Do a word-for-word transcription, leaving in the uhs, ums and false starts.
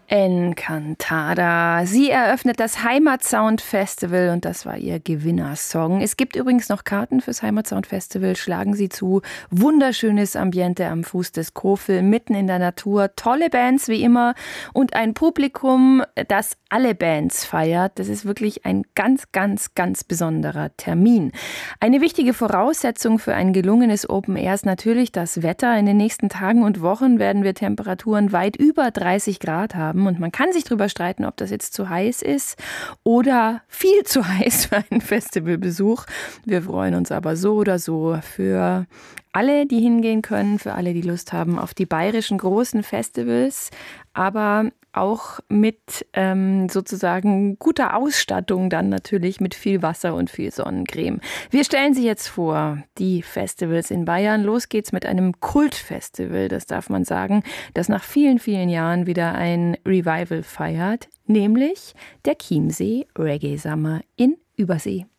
Encantada. Sie eröffnet das Heimatsound Festival und das war ihr Gewinnersong. Es gibt übrigens noch Karten fürs Heimatsound Festival. Schlagen Sie zu. Wunderschönes Ambiente am Fuß des Kofel, mitten in der Natur. Tolle Bands wie immer und ein Publikum, das alle Bands feiert. Das ist wirklich ein ganz, ganz, ganz besonderer Termin. Eine wichtige Voraussetzung für ein gelungenes Open Air ist natürlich das Wetter. In den nächsten Tagen und Wochen werden wir Temperaturen weit über dreißig Grad haben. Und man kann sich darüber streiten, ob das jetzt zu heiß ist oder viel zu heiß für einen Festivalbesuch. Wir freuen uns aber so oder so für alle, die hingehen können, für alle, die Lust haben auf die bayerischen großen Festivals, aber auch mit ähm, sozusagen guter Ausstattung, dann natürlich mit viel Wasser und viel Sonnencreme. Wir stellen Sie jetzt vor, die Festivals in Bayern. Los geht's mit einem Kultfestival, das darf man sagen, das nach vielen, vielen Jahren wieder ein Revival feiert, nämlich der Chiemsee Reggae Summer in Übersee.